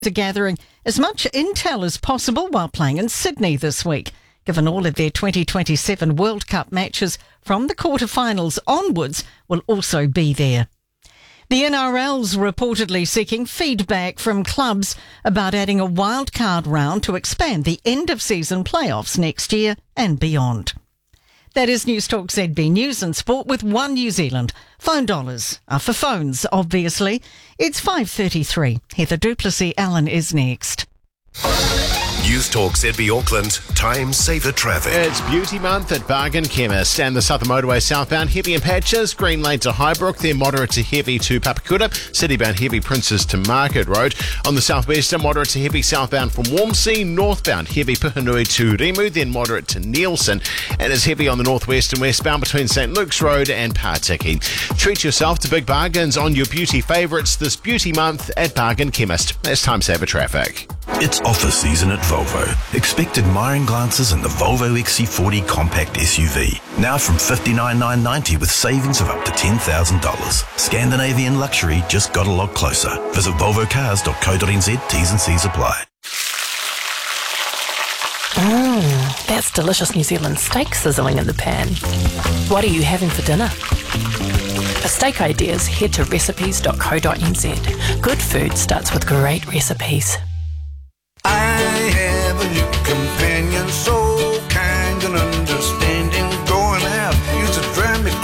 are gathering as much intel as possible while playing in Sydney this week, given all of their 2027 World Cup matches from the quarterfinals onwards will also be there. The NRL's reportedly seeking feedback from clubs about adding a wildcard round to expand the end-of-season playoffs next year and beyond. That is News Talk ZB News and Sport with One New Zealand. Phone dollars are for phones, obviously. It's 5:33. Heather Duplessis-Allen is next. News Talk ZB Auckland, time saver traffic. It's Beauty Month at Bargain Chemist and the Southern Motorway southbound heavy in patches, Green Lane to Highbrook, then moderate to heavy to Papakura, citybound heavy Princes to Market Road. On the southwestern, moderate to heavy southbound from Warmsea, northbound heavy Puhinui to Rimu, then moderate to Nielsen, and is heavy on the northwest and westbound between St Luke's Road and Partiki. Treat yourself to big bargains on your beauty favourites this Beauty Month at Bargain Chemist. That's time saver traffic. It's offer season at Volvo. Expect admiring glances in the Volvo XC40 compact SUV. Now from $59,990 with savings of up to $10,000. Scandinavian luxury just got a lot closer. Visit volvocars.co.nz. T's and C's apply. That's delicious New Zealand steak sizzling in the pan. What are you having for dinner? For steak ideas, head to recipes.co.nz. Good food starts with great recipes.